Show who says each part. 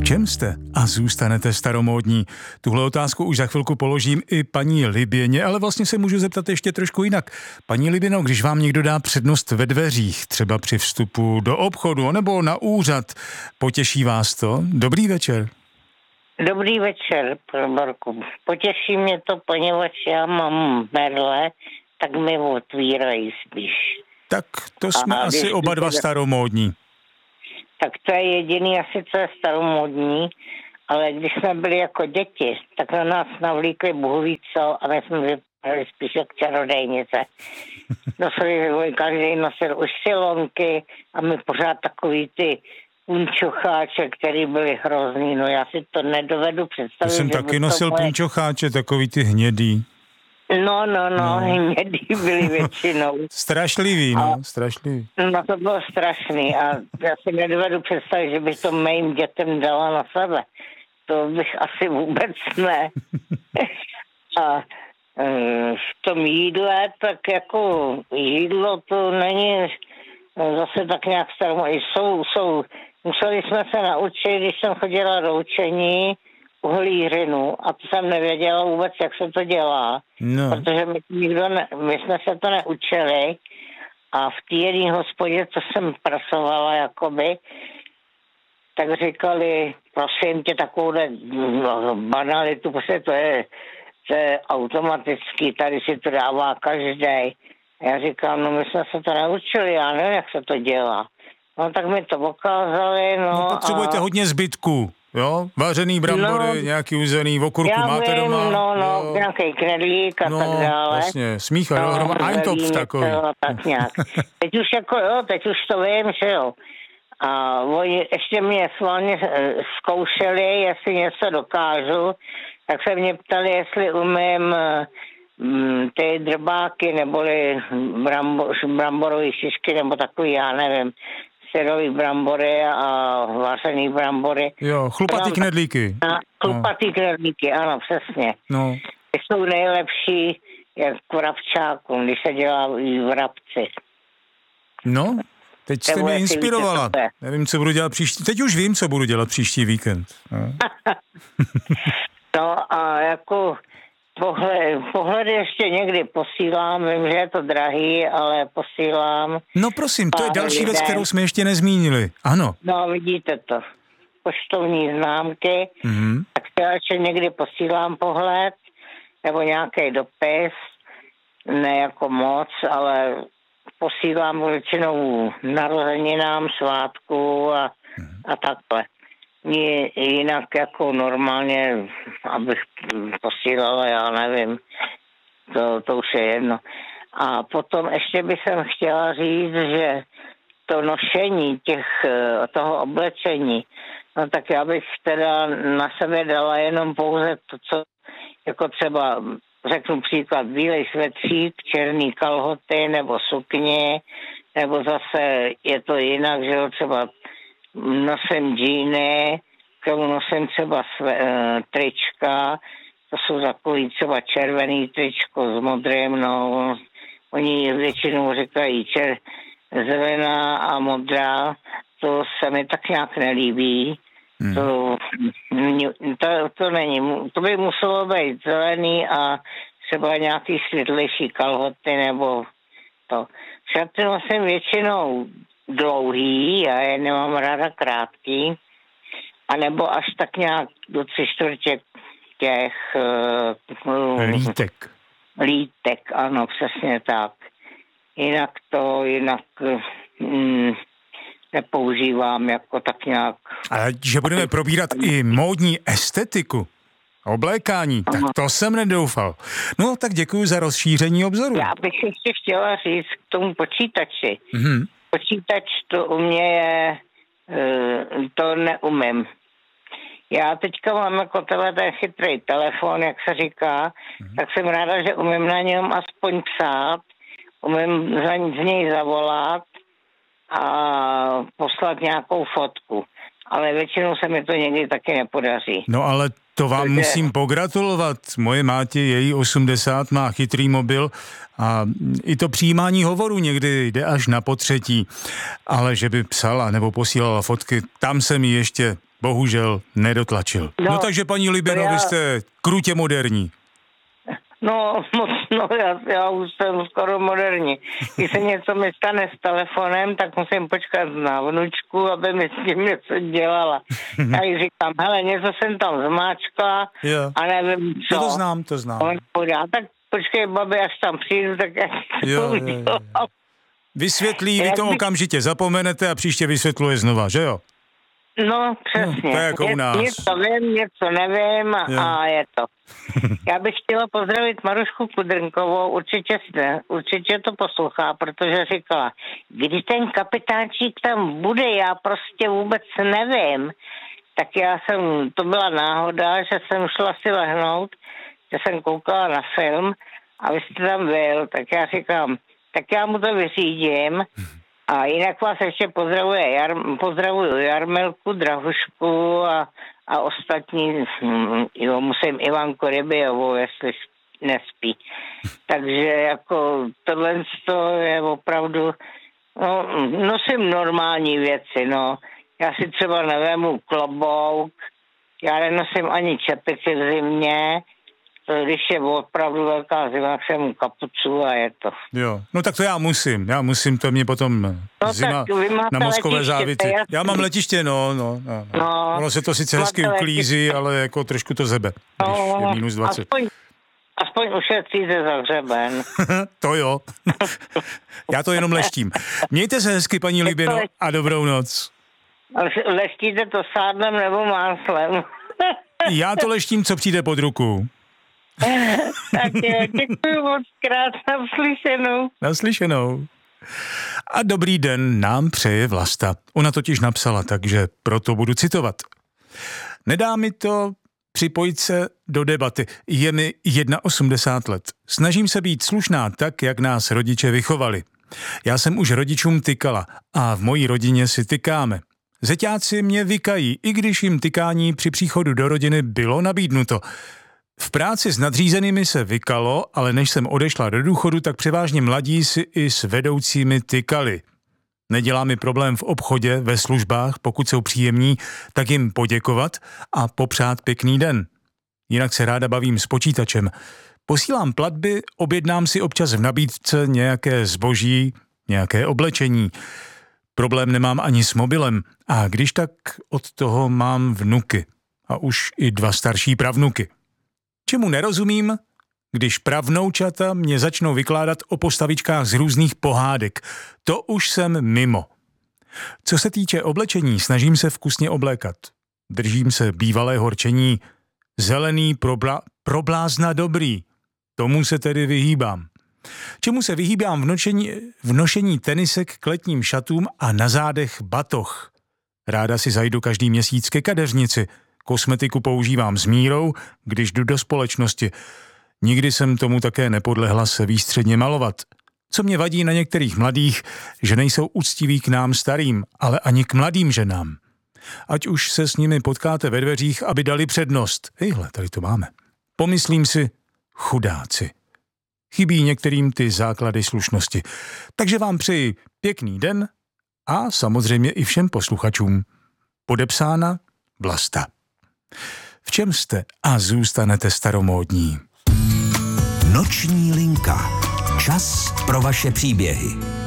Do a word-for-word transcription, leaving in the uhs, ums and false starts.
Speaker 1: čem jste a zůstanete staromódní? Tuhle otázku už za chvilku položím i paní Liběně, ale vlastně se můžu zeptat ještě trošku jinak. Paní Liběno, když vám někdo dá přednost ve dveřích, třeba při vstupu do obchodu nebo na úřad, potěší vás to? Dobrý večer.
Speaker 2: Dobrý večer, Marku. Potěší mě to, poněvadž já mám berle, tak mi otvírají spíš.
Speaker 1: Tak to jsme a asi oba dva staromódní.
Speaker 2: Tak to je jediný asi, co je staromódní, ale když jsme byli jako děti, tak na nás navlíkli bohu víc co a my jsme vypadali spíš jak čarodejnice. Nosili, každý nosil už silonky a my pořád takový ty punčocháče, který byly hrozný, no já si to nedovedu představit.
Speaker 1: Já jsem taky nosil moje... punčocháče, takový ty hnědý.
Speaker 2: No, no, no, no. Hnědý byly většinou.
Speaker 1: Strašlivý, no, a, strašlivý.
Speaker 2: No to bylo strašný a já si nedovedu představit, že bych to mým dětem dala na sebe. To bych asi vůbec ne. A v tom jídle, tak jako jídlo to není zase tak nějak staromódní. Jsou, jsou, museli jsme se naučit, když jsem chodila do učení, uhlířinu a to jsem nevěděla vůbec, jak se to dělá, no. Protože my, nikdo ne, my jsme se to neučili a v té jedné hospodě, co jsem pracovala jakoby, tak říkali, prosím tě, takovouhle no, banalitu, prostě to je, to je automatický, tady si to dává každý. Já říkám, no my jsme se to naučili, já nevím, jak se to dělá. No tak mi to ukázali, no.
Speaker 1: No potřebujete a... hodně zbytků. Jo, vařený brambory, no, nějaký uzený, okurku máte vím, doma.
Speaker 2: No, no, jo. Nějaký knedlík a
Speaker 1: no,
Speaker 2: tak dále.
Speaker 1: Vlastně, smícha, no, dohromady, eintopf takový.
Speaker 2: No, tak nějak. Teď už jako, jo, teď už to vím, že jo. A oni ještě mě sválně zkoušeli, jestli něco dokážu, tak se mě ptali, jestli umím m, ty drbáky, neboli brambo, bramborové šišky, nebo takový, já nevím, syrový brambory a vařený brambory.
Speaker 1: Jo, chlupatý knedlíky.
Speaker 2: Chlupatý no. knedlíky, ano, přesně.
Speaker 1: No.
Speaker 2: Ty jsou nejlepší jak k vrabčákům, když se dělají vrabci.
Speaker 1: No, teď jste mě inspirovala. Víte, nevím, co budu dělat příští... Teď už vím, co budu dělat příští víkend. No,
Speaker 2: no a jako... Pohled, pohledy ještě někdy posílám, vím, že je to drahý, ale posílám.
Speaker 1: No prosím, to je další lidem. Věc, kterou jsme ještě nezmínili. Ano.
Speaker 2: No vidíte to. Poštovní známky, mm-hmm. tak já ještě někdy posílám pohled, nebo nějaký dopis, ne jako moc, ale posílám většinou narozeninám, svátku a, mm-hmm. a takhle. Jinak jako normálně, abych posílala, já nevím, to, to už je jedno. A potom ještě bych jsem chtěla říct, že to nošení těch, toho oblečení, no tak já bych teda na sebe dala jenom pouze to, co, jako třeba, řeknu příklad, bílej svetřík, černý kalhoty nebo sukně, nebo zase je to jinak, že jo, třeba nosím džíny, k tomu nosím třeba sve, e, trička, to jsou takový třeba červený tričko s modrým, no, oni většinou říkají čer, zelená a modrá, to se mi tak nějak nelíbí, hmm. to, to, to není, to by muselo být zelený a třeba nějaký světlejší kalhoty nebo to. Šaty nosím většinou dlouhý, já je nemám ráda krátký, anebo až tak nějak do tři čtvrtě těch... Uh,
Speaker 1: lítek.
Speaker 2: Lítek, ano, přesně tak. Jinak to, jinak mm, nepoužívám jako tak nějak...
Speaker 1: A že budeme probírat i módní estetiku, oblékání, tak to jsem nedoufal. No, tak děkuji za rozšíření obzoru.
Speaker 2: Já bych ještě chtěla říct k tomu počítači.
Speaker 1: Mhm.
Speaker 2: Počítač to u mě je, to neumím. Já teďka mám jako tenhle ten chytrý telefon, jak se říká, mm-hmm. tak jsem ráda, že umím na něm aspoň psát, umím za, z něj zavolat a poslat nějakou fotku. Ale většinou se mi to někdy taky nepodaří.
Speaker 1: No ale to vám Takže... musím pogratulovat. Moje mátě, její osmdesát, má chytrý mobil a i to přijímání hovoru někdy jde až na potřetí. Ale že by psala nebo posílala fotky, tam se mi ještě bohužel nedotlačil. No, no takže paní Liběno, já... vy jste krutě moderní.
Speaker 2: No, moc, no já, já už jsem skoro moderní. Když se něco mi stane s telefonem, tak musím počkat na vnučku, aby mi s tím něco dělala. Já jí říkám, hele, něco jsem tam zmáčkla
Speaker 1: jo.
Speaker 2: a nevím co.
Speaker 1: No to znám, to znám.
Speaker 2: On podá, tak počkej, babi, až tam přijdu, tak já
Speaker 1: jo,
Speaker 2: to
Speaker 1: jo, jo. Vysvětlí, vy to
Speaker 2: by...
Speaker 1: okamžitě zapomenete a příště vysvětluje znova, že jo?
Speaker 2: No, přesně.
Speaker 1: No, to je jako u nás.
Speaker 2: Něco vím, něco nevím a, a je to. Já bych chtěla pozdravit Marušku Kudrnkovou, určitě, určitě to poslouchá, protože říkala, kdy ten kapitánčík tam bude, já prostě vůbec nevím. Tak já jsem, to byla náhoda, že jsem šla si lehnout, že jsem koukala na film a vy jste tam byl, tak já říkám, tak já mu to vyřídím. A jinak vás ještě pozdravuje Jar, pozdravuju Jarmelku, Drahušku a, a ostatní, jo, musím Ivanku Rybiovou, jestli nespí. Takže jako tohle je opravdu, no, nosím normální věci, no. Já si třeba nevemu klobouk, já nenosím ani čepici v zimě, když je opravdu velká zima, tak jsem kapucu a je to.
Speaker 1: Jo, no tak to já musím, já musím, to mě potom no, zima na mozkové závity. Já mám letiště, no, no, no. no. Ono se to sice hezky uklízí, ale jako trošku to zebe, když no, je minus dvacet.
Speaker 2: Aspoň, aspoň ušetříte za hřeben.
Speaker 1: To jo. Já to jenom leštím. Mějte se hezky, paní Liběno, a dobrou noc.
Speaker 2: Leštíte to sádlem nebo máslem?
Speaker 1: Já to leštím, co přijde pod ruku.
Speaker 2: Tak jo, děkuji moc krát, naslyšenou.
Speaker 1: Naslyšenou. A dobrý den nám přeje Vlasta. Ona totiž napsala, takže proto budu citovat. Nedá mi to připojit se do debaty. Je mi osmdesát jedna let. Snažím se být slušná tak, jak nás rodiče vychovali. Já jsem už rodičům tykala a v mojí rodině si tykáme. Zeťáci mě vykají, i když jim tykání při příchodu do rodiny bylo nabídnuto. V práci s nadřízenými se vykalo, ale než jsem odešla do důchodu, tak převážně mladí si i s vedoucími tykali. Nedělá mi problém v obchodě, ve službách, pokud jsou příjemní, tak jim poděkovat a popřát pěkný den. Jinak se ráda bavím s počítačem. Posílám platby, objednám si občas v nabídce nějaké zboží, nějaké oblečení. Problém nemám ani s mobilem a když tak od toho mám vnuky a už i dva starší pravnuky. Čemu nerozumím, když pravnoučata mě začnou vykládat o postavičkách z různých pohádek. To už jsem mimo. Co se týče oblečení, snažím se vkusně oblékat. Držím se bývalého rčení zelený probla, problázna dobrý. Tomu se tedy vyhýbám. Čemu se vyhýbám v nošení, v nošení tenisek k letním šatům a na zádech batoh. Ráda si zajdu každý měsíc ke kadeřnici. Kosmetiku používám s mírou, když jdu do společnosti. Nikdy jsem tomu také nepodlehla se výstředně malovat. Co mě vadí na některých mladých, že nejsou úctiví k nám starým, ale ani k mladým ženám. Ať už se s nimi potkáte ve dveřích, aby dali přednost. Ejhle, tady to máme. Pomyslím si, chudáci. Chybí některým ty základy slušnosti. Takže vám přeji pěkný den a samozřejmě i všem posluchačům. Podepsána Vlasta. V čem jste a zůstanete staromódní?
Speaker 3: Noční linka. Čas pro vaše příběhy.